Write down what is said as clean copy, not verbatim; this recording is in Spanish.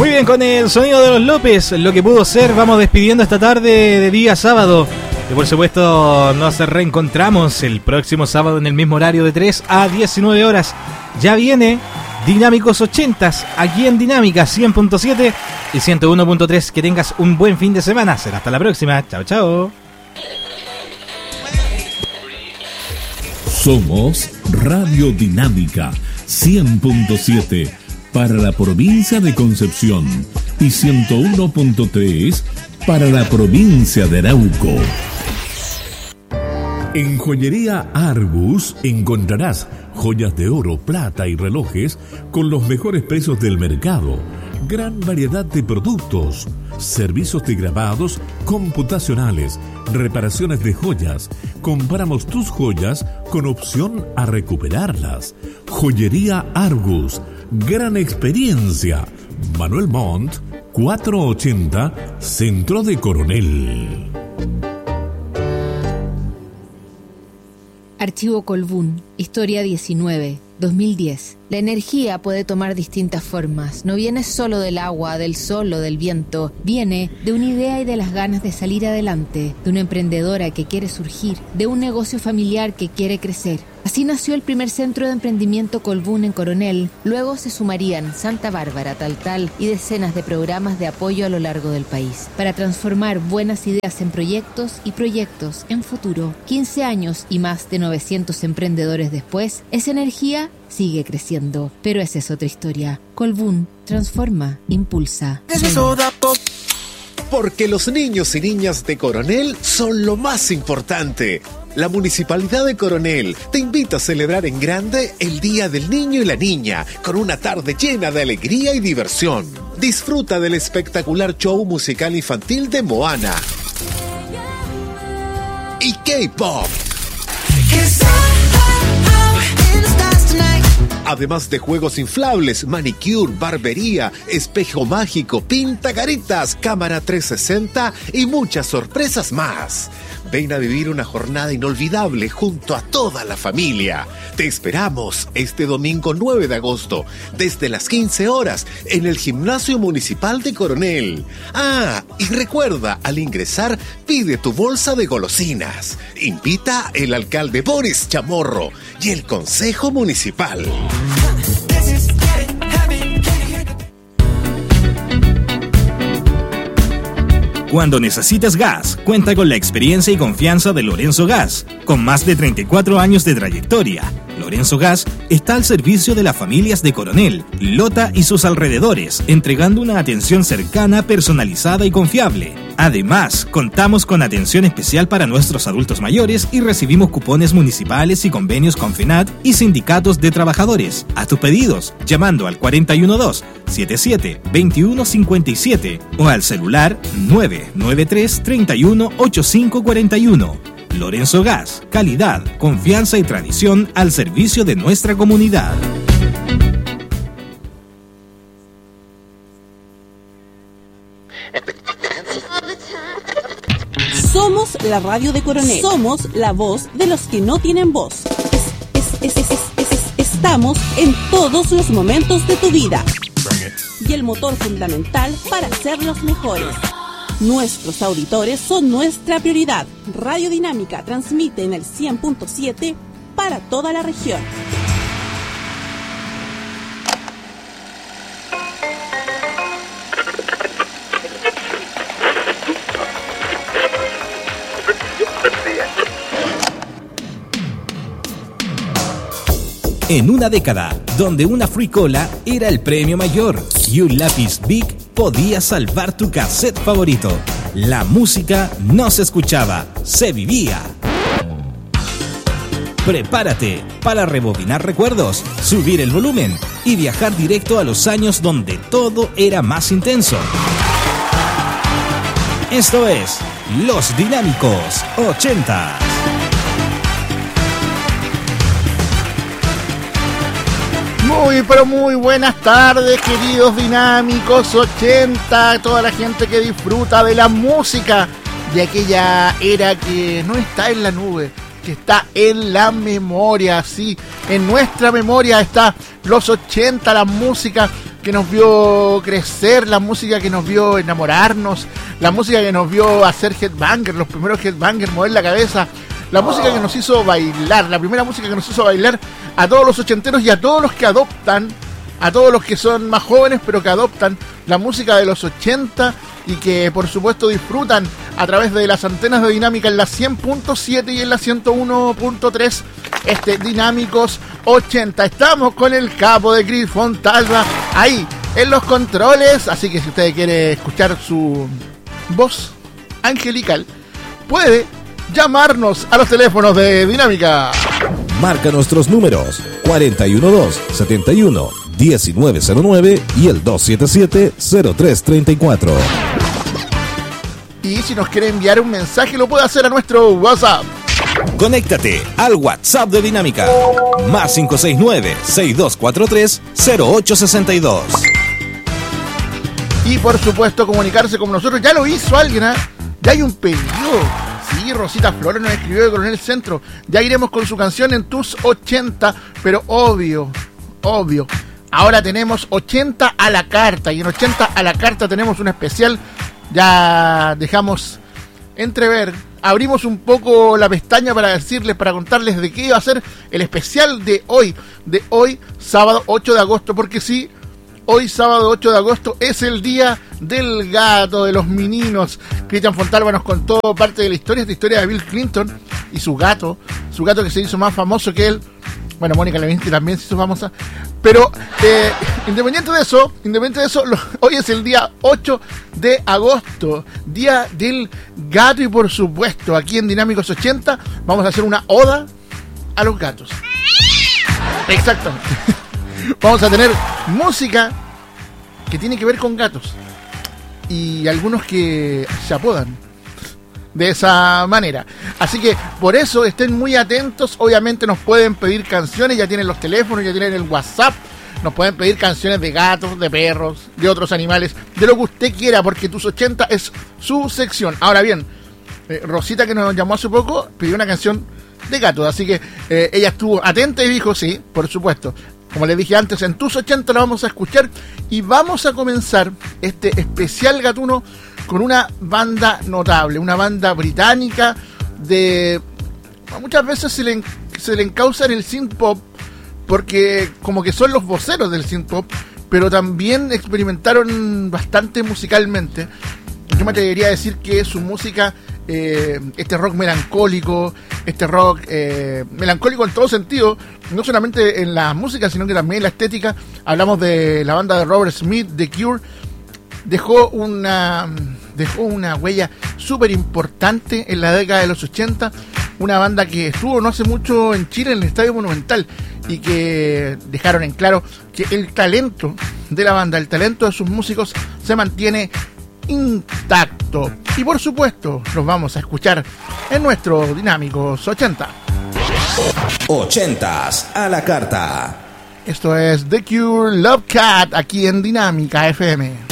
Muy bien, con el sonido de los López, lo que pudo ser, vamos despidiendo esta tarde de día sábado. Y por supuesto nos reencontramos el próximo sábado en el mismo horario de 3 a 19 horas. Ya viene Dinámicos 80s aquí en Dinámica 100.7 y 101.3. Que tengas un buen fin de semana. Será hasta la próxima. Chao, chao. Somos Radio Dinámica 100.7 para la provincia de Concepción y 101.3 para la provincia de Arauco. En Joyería Argus encontrarás joyas de oro, plata y relojes con los mejores precios del mercado. Gran variedad de productos, servicios de grabados computacionales, reparaciones de joyas. Compramos tus joyas con opción a recuperarlas. Joyería Argus, gran experiencia. Manuel Montt, 480, Centro de Coronel. Archivo Colbún, Historia 19, 2010. La energía puede tomar distintas formas. No viene solo del agua, del sol o del viento. Viene de una idea y de las ganas de salir adelante, de una emprendedora que quiere surgir, de un negocio familiar que quiere crecer. Así nació el primer centro de emprendimiento Colbún en Coronel. Luego se sumarían Santa Bárbara, Taltal y decenas de programas de apoyo a lo largo del país para transformar buenas ideas en proyectos y proyectos en futuro. 15 años y más de 900 emprendedores después, esa energía sigue creciendo. Pero esa es otra historia. Colbún transforma, impulsa. Porque los niños y niñas de Coronel son lo más importante. La Municipalidad de Coronel te invita a celebrar en grande el Día del Niño y la Niña, con una tarde llena de alegría y diversión. Disfruta del espectacular show musical infantil de Moana y K-Pop. Además de juegos inflables, manicure, barbería, espejo mágico, pintacaritas, cámara 360 y muchas sorpresas más. Ven a vivir una jornada inolvidable junto a toda la familia. Te esperamos este domingo 9 de agosto, desde las 15 horas, en el Gimnasio Municipal de Coronel. Ah, y recuerda, al ingresar, pide tu bolsa de golosinas. Invita el alcalde Boris Chamorro y el Consejo Municipal. Cuando necesitas gas, cuenta con la experiencia y confianza de Lorenzo Gas. Con más de 34 años de trayectoria, Lorenzo Gas está al servicio de las familias de Coronel, Lota y sus alrededores, entregando una atención cercana, personalizada y confiable. Además, contamos con atención especial para nuestros adultos mayores y recibimos cupones municipales y convenios con FENAT y sindicatos de trabajadores. Haz tus pedidos llamando al 412-77-2157 o al celular 993-318541. Lorenzo Gas, calidad, confianza y tradición al servicio de nuestra comunidad. Somos la radio de Coronel. Somos la voz de los que no tienen voz. Estamos en todos los momentos de tu vida. Y el motor fundamental para ser los mejores. Nuestros auditores son nuestra prioridad. Radio Dinámica transmite en el 100.7 para toda la región. En una década donde una Free Cola era el premio mayor y un lápiz Bic podía salvar tu cassette favorito, la música no se escuchaba, se vivía. Prepárate para rebobinar recuerdos, subir el volumen y viajar directo a los años donde todo era más intenso. Esto es Los Dinámicos 80. Muy pero muy buenas tardes, queridos Dinámicos 80, toda la gente que disfruta de la música de aquella era que no está en la nube, que está en la memoria, sí, en nuestra memoria está los 80, la música que nos vio crecer, la música que nos vio enamorarnos, la música que nos vio hacer headbangers, los primeros headbangers, mover la cabeza, la música que nos hizo bailar, la primera música que nos hizo bailar a todos los ochenteros y a todos los que adoptan, a todos los que son más jóvenes pero que adoptan la música de los 80 y que por supuesto disfrutan a través de las antenas de Dinámica en la 100.7 y en la 101.3 Dinámicos 80. Estamos con el capo de Chris Fontalva ahí en los controles, así que si usted quiere escuchar su voz angelical puede llamarnos a los teléfonos de Dinámica. Marca nuestros números 412-71-1909 y el 277-0334. Y si nos quiere enviar un mensaje lo puede hacer a nuestro WhatsApp. Conéctate al WhatsApp de Dinámica más 569-6243-0862. Y por supuesto comunicarse con nosotros. Ya lo hizo alguien, ¿eh? Ya hay un pedido. Sí, Rosita Flores nos escribió de Coronel Centro. Ya iremos con su canción en tus 80, pero obvio. Ahora tenemos 80 a la carta y en 80 a la carta tenemos un especial. Ya dejamos entrever, abrimos un poco la pestaña para contarles de qué iba a ser el especial de hoy, sábado 8 de agosto, porque sí, hoy sábado 8 de agosto es el día del gato, de los meninos. Cristian Fontalva nos contó parte de la historia de Bill Clinton y su gato que se hizo más famoso que él. Bueno, Mónica Lewinsky también se hizo famosa. Pero independiente de eso, hoy es el día 8 de agosto, día del gato, y por supuesto, aquí en Dinámicos 80 vamos a hacer una oda a los gatos. Exactamente. Vamos a tener música que tiene que ver con gatos. Y algunos que se apodan de esa manera. Así que por eso estén muy atentos. Obviamente nos pueden pedir canciones, ya tienen los teléfonos, ya tienen el WhatsApp. Nos pueden pedir canciones de gatos, de perros, de otros animales, de lo que usted quiera, porque tus 80 es su sección. Ahora bien, Rosita, que nos llamó hace poco, pidió una canción de gatos, así que ella estuvo atenta y dijo sí, por supuesto. Como les dije antes, en tus 80 la vamos a escuchar y vamos a comenzar este especial gatuno con una banda notable, una banda británica de... Muchas veces se le encausa en el synth pop, porque como que son los voceros del synth pop, pero también experimentaron bastante musicalmente. Yo me atrevería a decir que su música, este rock melancólico, melancólico en todo sentido, no solamente en la música, sino que también en la estética. Hablamos de la banda de Robert Smith, The Cure. Dejó una huella súper importante en la década de los 80, una banda que estuvo no hace mucho en Chile, en el Estadio Monumental, y que dejaron en claro que el talento de la banda, el talento de sus músicos se mantiene intacto. Y por supuesto, los vamos a escuchar en nuestro Dinámicos 80. 80s a la carta. Esto es The Cure, Love Cat, aquí en Dinámica FM.